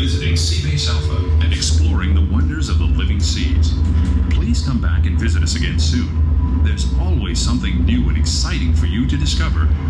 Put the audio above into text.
visiting Seabase Alpha and exploring the wonders of the living seas. Please come back and visit us again soon. There's always something new and exciting for you to discover